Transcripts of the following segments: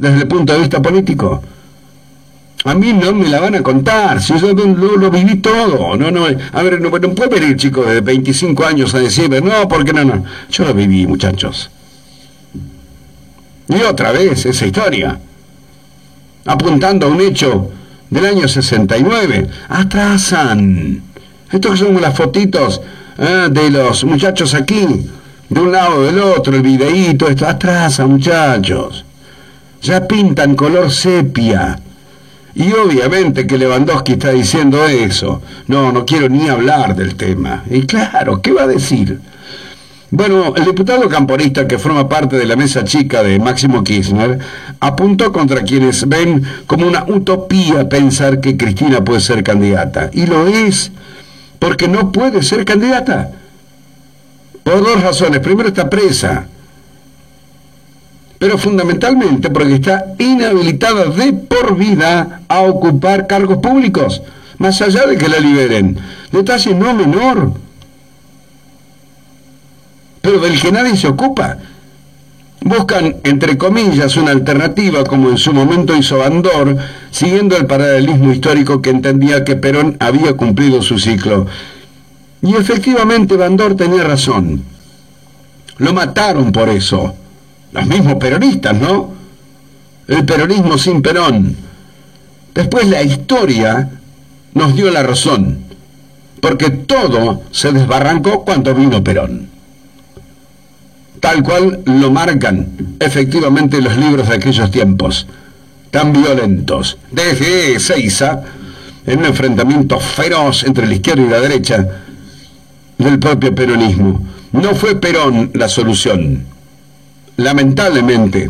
desde el punto de vista político. A mí no me la van a contar, si yo lo viví todo. No, a ver, no puede venir chicos de 25 años a decirme, no, porque no. Yo lo viví, muchachos. Y otra vez, esa historia. Apuntando a un hecho del año 69. Atrasan. Estos son las fotitos de los muchachos aquí, de un lado del otro, el videíto, esto. Atrasan, muchachos. Ya pintan color sepia. Y obviamente que Lewandowski está diciendo eso. No quiero ni hablar del tema. Y claro, ¿qué va a decir? Bueno, el diputado camporista que forma parte de la mesa chica de Máximo Kirchner apuntó contra quienes ven como una utopía pensar que Cristina puede ser candidata. Y lo es, porque no puede ser candidata. Por dos razones. Primero, está presa. Pero fundamentalmente porque está inhabilitada de por vida a ocupar cargos públicos, más allá de que la liberen. Detalle no menor, pero del que nadie se ocupa. Buscan, entre comillas, una alternativa, como en su momento hizo Bandor, siguiendo el paralelismo histórico que entendía que Perón había cumplido su ciclo. Y efectivamente Bandor tenía razón. Lo mataron por eso. Los mismos peronistas, ¿no? El peronismo sin Perón. Después la historia nos dio la razón, porque todo se desbarrancó cuando vino Perón. Tal cual lo marcan efectivamente los libros de aquellos tiempos, tan violentos. Desde Ezeiza, en un enfrentamiento feroz entre la izquierda y la derecha del propio peronismo. No fue Perón la solución. Lamentablemente,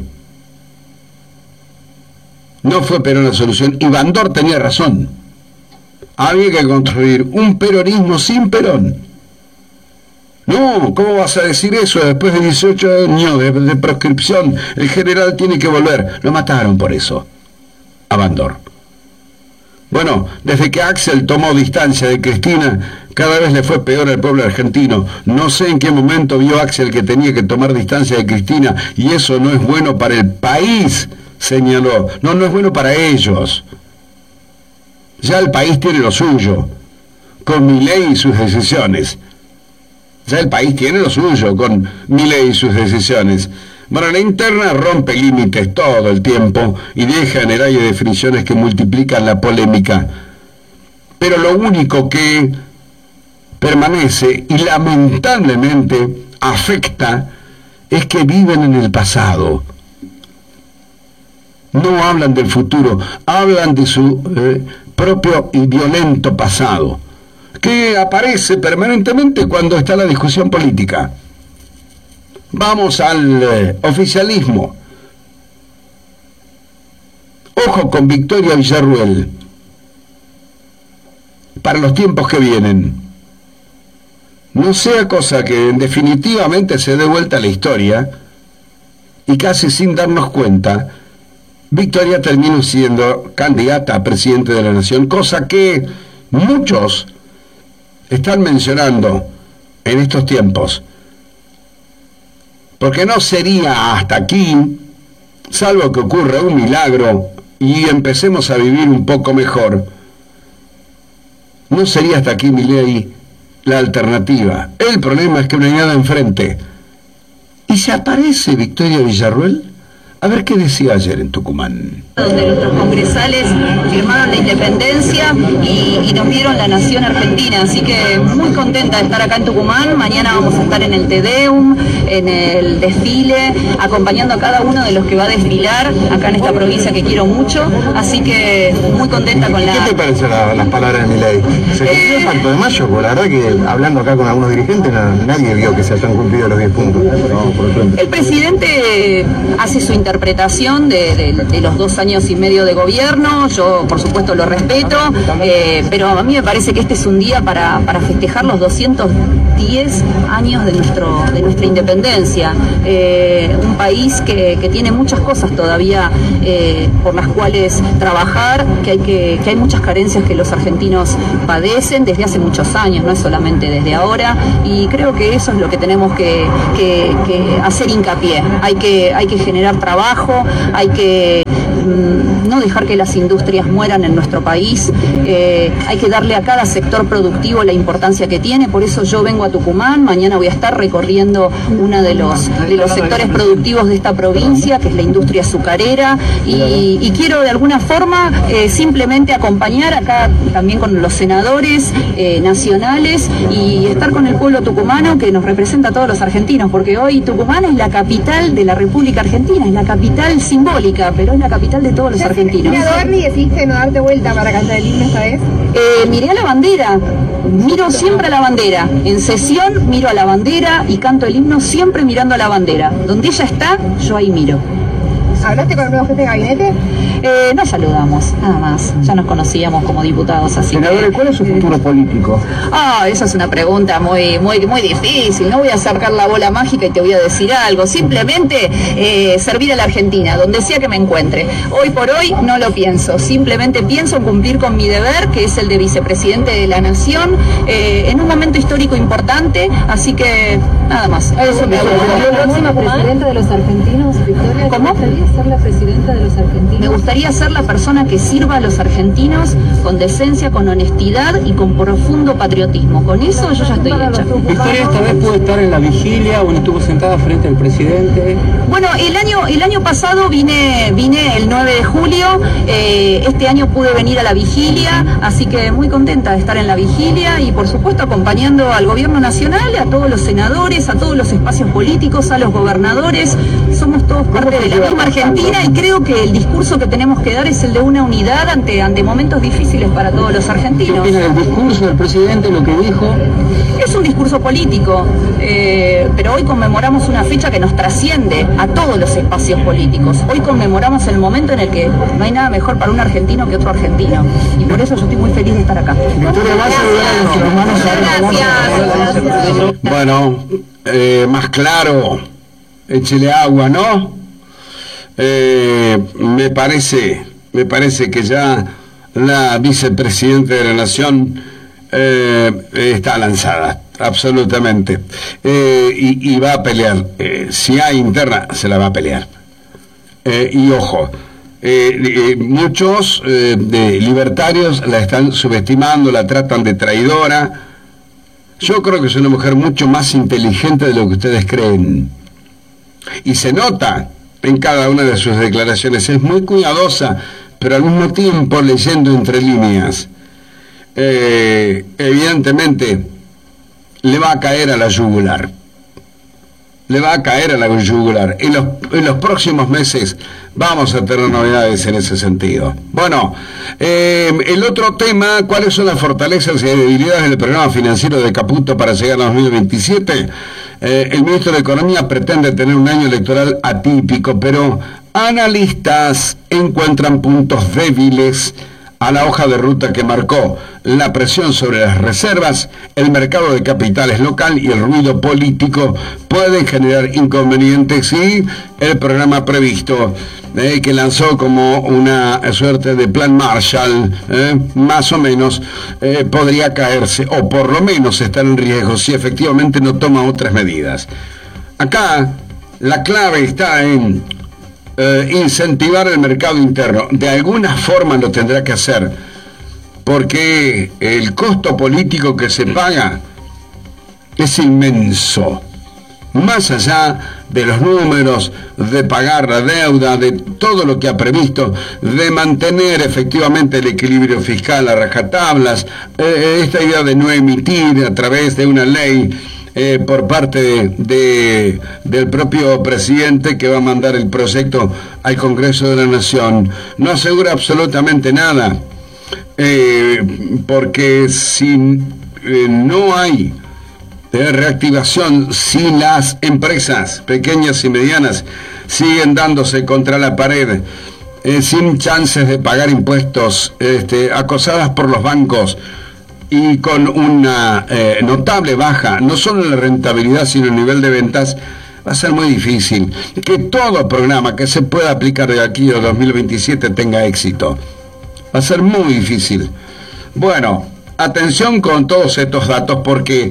no fue Perón la solución, y Bandor tenía razón. Había que construir un peronismo sin Perón. No, ¿cómo vas a decir eso? Después de 18 años de proscripción, el general tiene que volver. Lo mataron por eso, a Bandor. Bueno, desde que Axel tomó distancia de Cristina, cada vez le fue peor al pueblo argentino. No sé en qué momento vio Axel que tenía que tomar distancia de Cristina, y eso no es bueno para el país, señaló. No es bueno para ellos. Ya el país tiene lo suyo, con Milei y sus decisiones. Ya el país tiene lo suyo, con Milei y sus decisiones. Bueno, la interna rompe límites todo el tiempo y deja en el aire definiciones que multiplican la polémica. Pero lo único que permanece y lamentablemente afecta es que viven en el pasado. No hablan del futuro, hablan de su propio y violento pasado, que aparece permanentemente cuando está la discusión política. Vamos al oficialismo. Ojo con Victoria Villarruel para los tiempos que vienen. No sea cosa que definitivamente se dé vuelta la historia y casi sin darnos cuenta, Victoria terminó siendo candidata a presidente de la Nación, cosa que muchos están mencionando en estos tiempos. Porque no sería hasta aquí, salvo que ocurra un milagro y empecemos a vivir un poco mejor, no sería hasta aquí, Milei, la alternativa. El problema es que no hay nada enfrente. ¿Y se aparece Victoria Villarruel? A ver qué decía ayer en Tucumán. Donde nuestros congresales firmaron la independencia y nos dieron la nación argentina, así que muy contenta de estar acá en Tucumán. Mañana vamos a estar en el Te Deum, en el desfile, acompañando a cada uno de los que va a desfilar acá en esta provincia que quiero mucho, así que muy contenta con la... ¿Qué te parecen las palabras de Milei? ¿Se cumplió el Pacto de Mayo? Porque la verdad que hablando acá con algunos dirigentes nadie vio que se hayan cumplido los 10 puntos. El presidente hace su interpretación de los 2 años y medio de gobierno. Yo por supuesto lo respeto, pero a mí me parece que este es un día para festejar los 210 años de nuestra independencia, un país que tiene muchas cosas todavía por las cuales trabajar, que hay muchas carencias que los argentinos padecen desde hace muchos años, no es solamente desde ahora, y creo que eso es lo que tenemos que hacer hincapié. Hay que generar trabajo, hay que no dejar que las industrias mueran en nuestro país, hay que darle a cada sector productivo la importancia que tiene, por eso yo vengo a Tucumán, mañana voy a estar recorriendo uno de los sectores productivos de esta provincia, que es la industria azucarera, y quiero de alguna forma simplemente acompañar acá también con los senadores nacionales y estar con el pueblo tucumano que nos representa a todos los argentinos, porque hoy Tucumán es la capital de la República Argentina, es la capital simbólica, pero es la capital de todos los argentinos. ¿Mira Dorni decidiste no darte vuelta para cantar el himno esta vez? Miré a la bandera, miro siempre a la bandera, en sesión miro a la bandera y canto el himno siempre mirando a la bandera, donde ella está, yo ahí miro. ¿Hablaste con el nuevo jefe de gabinete? Nos saludamos, nada más. Ya nos conocíamos como diputados, así Senadora, ¿cuál es su futuro político? Esa es una pregunta muy difícil. No voy a sacar la bola mágica y te voy a decir algo. Simplemente servir a la Argentina, donde sea que me encuentre. Hoy por hoy no lo pienso. Simplemente pienso cumplir con mi deber, que es el de vicepresidente de la Nación, en un momento histórico importante. Así que nada más. Eso me ¿La próxima presidenta de los argentinos, Victoria? ¿Cómo? ¿Te gustaría ser la presidenta de los argentinos? Me gustaría ser la persona que sirva a los argentinos con decencia, con honestidad y con profundo patriotismo. Con eso yo ya estoy hecha. Victoria esta vez pudo estar en la vigilia o estuvo sentada frente al presidente. Bueno, el año pasado vine el 9 de julio, este año pude venir a la vigilia, así que muy contenta de estar en la vigilia y por supuesto acompañando al gobierno nacional, a todos los senadores, a todos los espacios políticos, a los gobernadores. Somos todos parte de la misma Argentina y creo que el discurso que tenemos que dar es el de una unidad ante momentos difíciles para todos los ¿Qué argentinos. opina del discurso del presidente, lo que dijo? Es un discurso político, pero hoy conmemoramos una fecha que nos trasciende a todos los espacios políticos. Hoy conmemoramos el momento en el que no hay nada mejor para un argentino que otro argentino. Y por eso yo estoy muy feliz de estar acá. Victoria, ¿vas a saludar a nuestros hermanos? Gracias. Bueno, más claro, échele agua, ¿no? Me parece que ya la vicepresidenta de la Nación está lanzada, absolutamente, y va a pelear. Si hay interna, se la va a pelear. Y ojo, muchos de libertarios la están subestimando, la tratan de traidora. Yo creo que es una mujer mucho más inteligente de lo que ustedes creen. Y se nota en cada una de sus declaraciones. Es muy cuidadosa, pero al mismo tiempo leyendo entre líneas. Evidentemente, le va a caer a la yugular. Le va a caer a la yugular. En los próximos meses vamos a tener novedades en ese sentido. Bueno, el otro tema, ¿cuáles son las fortalezas y debilidades del programa financiero de Caputo para llegar a 2027? El ministro de Economía pretende tener un año electoral atípico, pero analistas encuentran puntos débiles a la hoja de ruta que marcó: la presión sobre las reservas, el mercado de capitales local y el ruido político pueden generar inconvenientes y el programa previsto que lanzó como una suerte de plan Marshall, más o menos, podría caerse o por lo menos estar en riesgo si efectivamente no toma otras medidas. Acá la clave está en incentivar el mercado interno. De alguna forma lo tendrá que hacer, porque el costo político que se paga es inmenso, más allá de los números, de pagar la deuda, de todo lo que ha previsto, de mantener efectivamente el equilibrio fiscal a rajatablas, esta idea de no emitir a través de una ley por parte del propio presidente que va a mandar el proyecto al Congreso de la Nación, no asegura absolutamente nada, porque si no hay reactivación, si las empresas pequeñas y medianas siguen dándose contra la pared, sin chances de pagar impuestos, acosadas por los bancos, y con una notable baja, no solo en la rentabilidad, sino en el nivel de ventas, va a ser muy difícil que todo programa que se pueda aplicar de aquí a 2027 tenga éxito. Va a ser muy difícil. Bueno, atención con todos estos datos, porque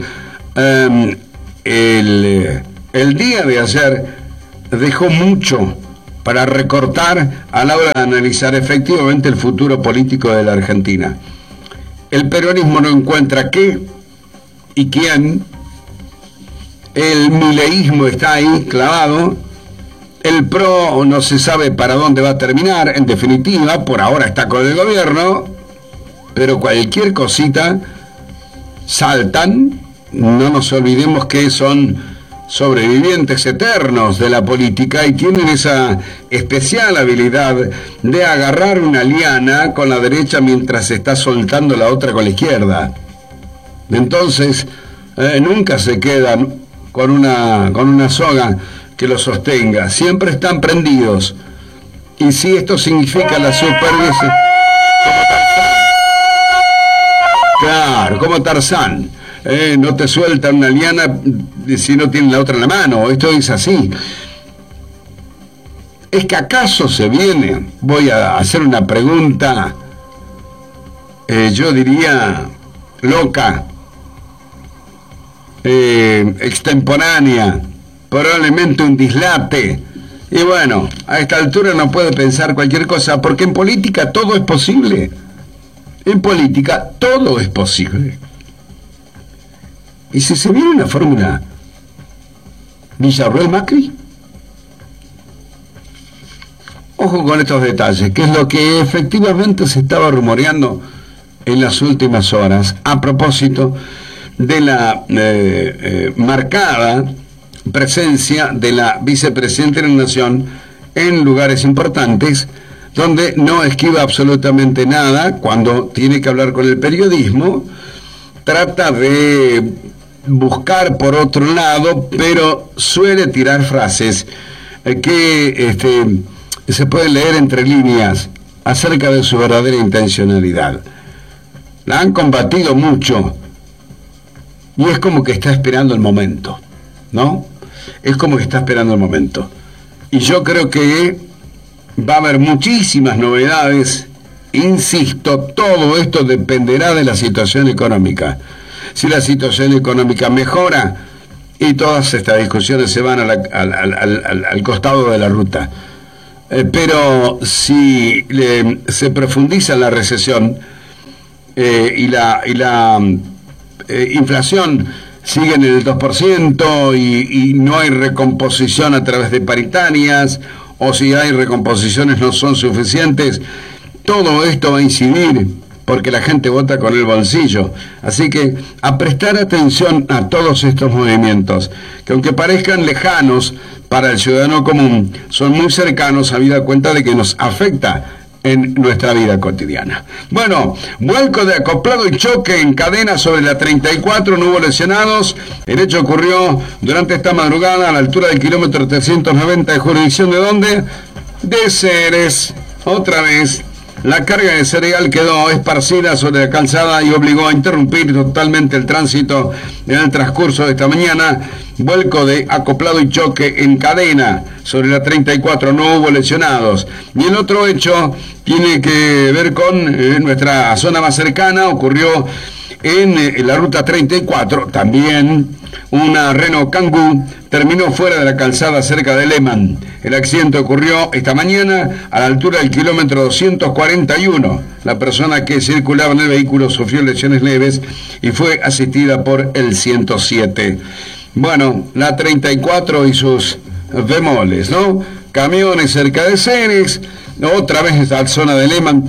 el día de ayer dejó mucho para recortar a la hora de analizar efectivamente el futuro político de la Argentina. El peronismo no encuentra qué y quién. El mileísmo está ahí clavado. El PRO no se sabe para dónde va a terminar. En definitiva, por ahora está con el gobierno, pero cualquier cosita saltan. No nos olvidemos que son sobrevivientes eternos de la política y tienen esa especial habilidad de agarrar una liana con la derecha mientras se está soltando la otra con la izquierda. Entonces, nunca se quedan con una soga que los sostenga. Siempre están prendidos. Y si esto significa la supervivencia, claro, como Tarzán. No te sueltan una liana si no tienen la otra en la mano. Esto es así. ¿Es que acaso se viene? Voy a hacer una pregunta, yo diría loca, extemporánea, probablemente un dislate. Y bueno, a esta altura no puede pensar cualquier cosa, porque en política todo es posible. En política todo es posible. ¿Y si se viene una fórmula Villarroel-Macri? Ojo con estos detalles, que es lo que efectivamente se estaba rumoreando en las últimas horas, a propósito de la marcada presencia de la vicepresidenta de la Nación en lugares importantes, donde no esquiva absolutamente nada. Cuando tiene que hablar con el periodismo, trata de buscar por otro lado, pero suele tirar frases que se pueden leer entre líneas acerca de su verdadera intencionalidad. La han combatido mucho y es como que está esperando el momento, ¿no? Es como que está esperando el momento. Y yo creo que va a haber muchísimas novedades. Insisto, todo esto dependerá de la situación económica. Si la situación económica mejora, y todas estas discusiones se van al costado de la ruta. Pero si se profundiza la recesión y la inflación sigue en el 2% y no hay recomposición a través de paritarias, o si hay recomposiciones no son suficientes, todo esto va a incidir, porque la gente vota con el bolsillo. Así que a prestar atención a todos estos movimientos, que aunque parezcan lejanos para el ciudadano común, son muy cercanos, habida cuenta de que nos afecta en nuestra vida cotidiana. Bueno, vuelco de acoplado y choque en cadena sobre la 34, no hubo lesionados. El hecho ocurrió durante esta madrugada a la altura del kilómetro 390 de jurisdicción de ¿dónde? De Ceres. Otra vez la carga de cereal quedó esparcida sobre la calzada y obligó a interrumpir totalmente el tránsito en el transcurso de esta mañana. Vuelco de acoplado y choque en cadena sobre la 34, no hubo lesionados. Y el otro hecho tiene que ver con nuestra zona más cercana, ocurrió en la ruta 34, también una Renault Kangoo terminó fuera de la calzada cerca de Lehmann. El accidente ocurrió esta mañana a la altura del kilómetro 241. La persona que circulaba en el vehículo sufrió lesiones leves y fue asistida por el 107. Bueno, la 34 y sus bemoles, ¿no? Camiones cerca de Ceres, otra vez en la zona de Lehmann,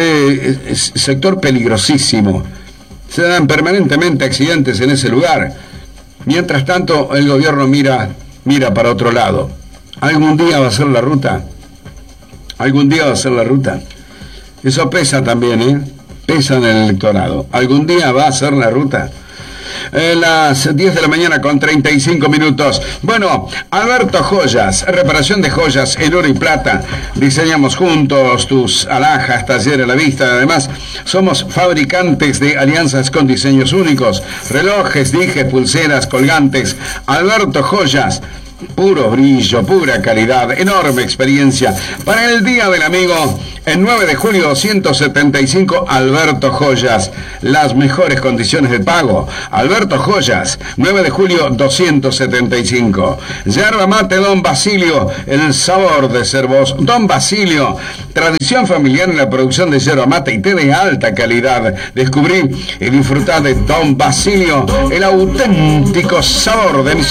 sector peligrosísimo. Se dan permanentemente accidentes en ese lugar. Mientras tanto, el gobierno mira para otro lado. ¿Algún día va a ser la ruta? ¿Algún día va a ser la ruta? Eso pesa también, ¿eh? Pesa en el electorado. ¿Algún día va a ser la ruta? Las 10 de la mañana con 35 minutos. Bueno, Alberto Joyas, reparación de joyas en oro y plata. Diseñamos juntos tus alhajas, taller a la vista. Además, somos fabricantes de alianzas con diseños únicos, relojes, dijes, pulseras, colgantes. Alberto Joyas, puro brillo, pura calidad, enorme experiencia. Para el Día del Amigo, En 9 de julio 175, Alberto Joyas. Las mejores condiciones de pago. Alberto Joyas, 9 de julio 275. Yerba mate Don Basilio, el sabor de ser vos. Don Basilio, tradición familiar en la producción de yerba mate y té de alta calidad. Descubrí y disfrutá de Don Basilio, el auténtico sabor de mi